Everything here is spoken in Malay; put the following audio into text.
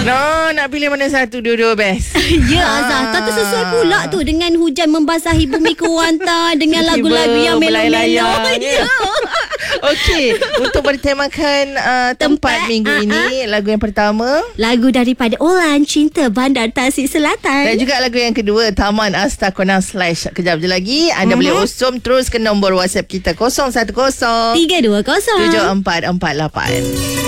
Nak pilih mana satu? Dua-dua best. Ya Azhar, tak sesuai pula tu dengan hujan membasahi bumi Kuantan dengan lagu-lagu yang melo-melo. Ya. Okey, untuk bertemakan tempat minggu ini, lagu yang pertama lagu daripada Olan Cinta Bandar Tasik Selatan. dan juga lagu yang kedua Taman Astakona / Kejap je lagi anda boleh usum terus ke nombor WhatsApp kita 010 320 7448.